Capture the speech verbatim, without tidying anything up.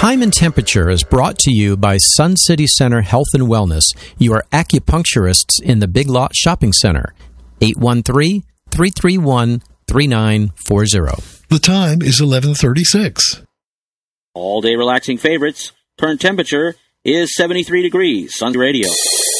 Time and Temperature is brought to you by Sun City Center Health and Wellness, your acupuncturists in the Big Lot Shopping Center. eight one three, three three one, three nine four zero. The time is eleven thirty-six. All-day relaxing favorites. Current temperature is seventy-three degrees. Sun Radio.